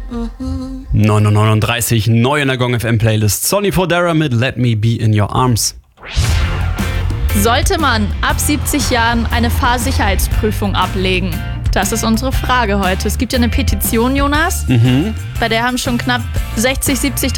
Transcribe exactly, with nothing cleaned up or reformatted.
neun Uhr neununddreißig, neu in der Gong F M Playlist. Sonny Fodera mit Let Me Be in Your Arms. Sollte man ab siebzig Jahren eine Fahrsicherheitsprüfung ablegen? Das ist unsere Frage heute. Es gibt ja eine Petition, Jonas. Mhm. Bei der haben schon knapp sechzig, siebzig